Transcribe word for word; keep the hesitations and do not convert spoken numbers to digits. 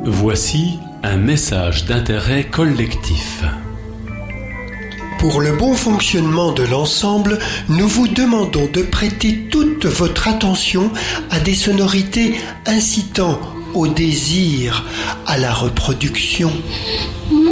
Voici un message d'intérêt collectif. Pour le bon fonctionnement de l'ensemble, nous vous demandons de prêter toute votre attention à des sonorités incitant au désir, à la reproduction.